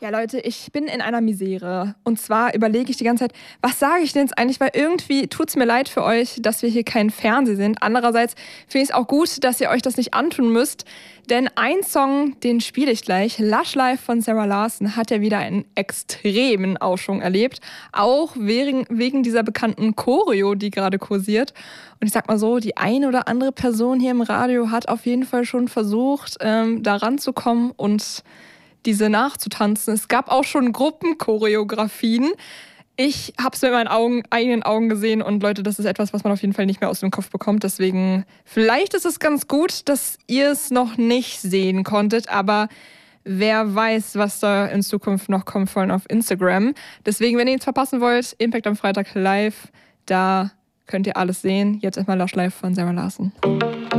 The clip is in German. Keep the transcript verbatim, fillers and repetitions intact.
Ja, Leute, ich bin in einer Misere. Und zwar überlege ich die ganze Zeit, was sage ich denn jetzt eigentlich? Weil irgendwie tut es mir leid für euch, dass wir hier kein Fernsehen sind. Andererseits finde ich es auch gut, dass ihr euch das nicht antun müsst. Denn ein Song, den spiele ich gleich, Lush Life von Sarah Larsson, hat ja wieder einen extremen Aufschwung erlebt. Auch wegen, wegen dieser bekannten Choreo, die gerade kursiert. Und ich sag mal so, die eine oder andere Person hier im Radio hat auf jeden Fall schon versucht, ähm, da ranzukommen und diese nachzutanzen. Es gab auch schon Gruppenchoreografien. Ich habe es mit meinen Augen, eigenen Augen gesehen und Leute, das ist etwas, was man auf jeden Fall nicht mehr aus dem Kopf bekommt. Deswegen, vielleicht ist es ganz gut, dass ihr es noch nicht sehen konntet, aber wer weiß, was da in Zukunft noch kommt, vor allem auf Instagram. Deswegen, wenn ihr nichts verpassen wollt, Impact am Freitag live, da könnt ihr alles sehen. Jetzt erstmal Lush Life von Sarah Larsson.